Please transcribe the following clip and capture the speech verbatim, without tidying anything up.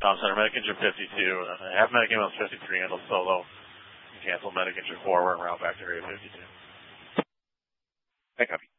Tom Center, medic injured fifty-two. Uh, half medic ambulance fifty-three, handle solo. Cancel medic injured four. We're en route back to area fifty-two. I copy.